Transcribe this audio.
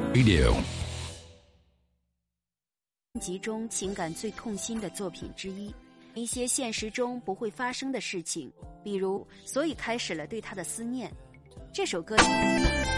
Radio。 集中情感最痛心的作品之一，一些现实中不会发生的事情，比如所以开始了对他的思念。这首歌